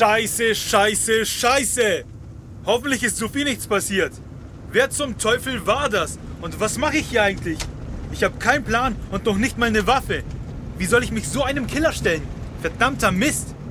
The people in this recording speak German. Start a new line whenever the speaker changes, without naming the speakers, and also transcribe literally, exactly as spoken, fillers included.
Scheiße, scheiße, scheiße! Hoffentlich ist Sophie nichts passiert. Wer zum Teufel war das? Und was mache ich hier eigentlich? Ich habe keinen Plan und noch nicht mal eine Waffe. Wie soll ich mich so einem Killer stellen? Verdammter Mist!